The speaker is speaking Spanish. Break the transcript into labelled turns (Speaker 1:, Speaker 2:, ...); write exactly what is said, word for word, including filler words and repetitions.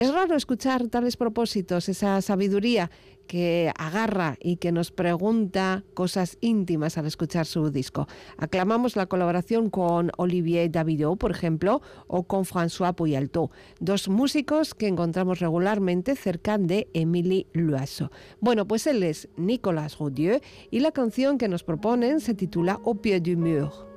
Speaker 1: Es raro escuchar tales propósitos, esa sabiduría que agarra y que nos pregunta cosas íntimas al escuchar su disco. Aclamamos la colaboración con Olivier Davideau, por ejemplo, o con François Puyaltó, dos músicos que encontramos regularmente cerca de Émilie Loiseau. Bueno, pues él es Nicolas Roudieu y la canción que nos proponen se titula Au pied du mur.